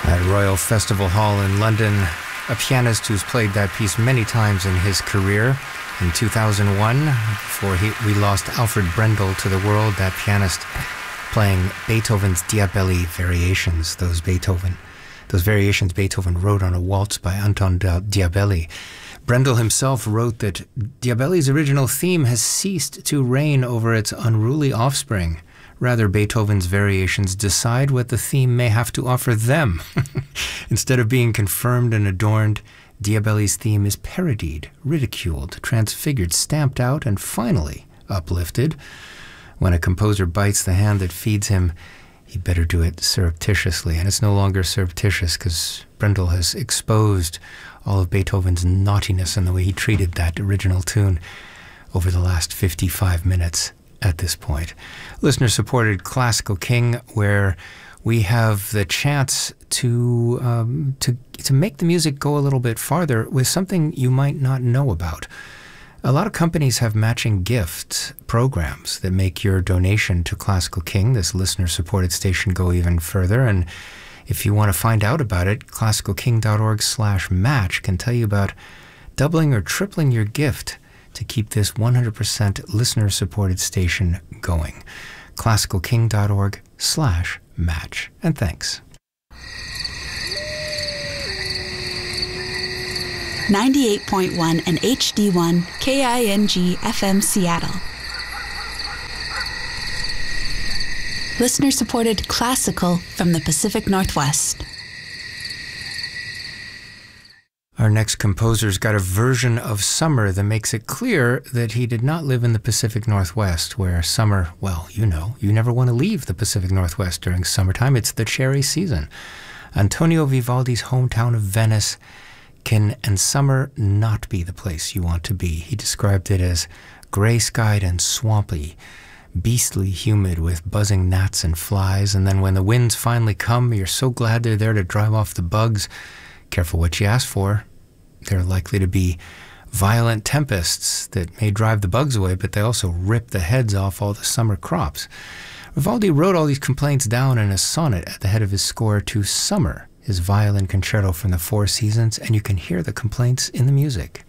At Royal Festival Hall in London, a pianist who's played that piece many times in his career. In 2001, before we lost Alfred Brendel to the world, that pianist playing Beethoven's Diabelli variations, those variations Beethoven wrote on a waltz by Anton Diabelli. Brendel himself wrote that Diabelli's original theme has ceased to reign over its unruly offspring. Rather, Beethoven's variations decide what the theme may have to offer them. Instead of being confirmed and adorned, Diabelli's theme is parodied, ridiculed, transfigured, stamped out, and finally uplifted. When a composer bites the hand that feeds him, he better do it surreptitiously. And it's no longer surreptitious because Brendel has exposed all of Beethoven's naughtiness in the way he treated that original tune over the last 55 minutes at this point. Listener-supported Classical King, where we have the chance to make the music go a little bit farther with something you might not know about. A lot of companies have matching gift programs that make your donation to Classical King, this listener-supported station, go even further. And if you want to find out about it, classicalking.org/match can tell you about doubling or tripling your gift to keep this 100% listener-supported station going. classicalking.org/match. And thanks. 98.1 and HD1 KING FM Seattle. Listener-supported classical from the Pacific Northwest. Our next composer's got a version of summer that makes it clear that he did not live in the Pacific Northwest, where summer, well, you never want to leave the Pacific Northwest during summertime. It's the cherry season. Antonio Vivaldi's hometown of Venice can, in summer, not be the place you want to be. He described it as gray-skied and swampy, beastly humid with buzzing gnats and flies, and then when the winds finally come, you're so glad they're there to drive off the bugs. Careful what you ask for. There are likely to be violent tempests that may drive the bugs away, but they also rip the heads off all the summer crops. Vivaldi wrote all these complaints down in a sonnet at the head of his score to Summer, his violin concerto from the Four Seasons, and you can hear the complaints in the music.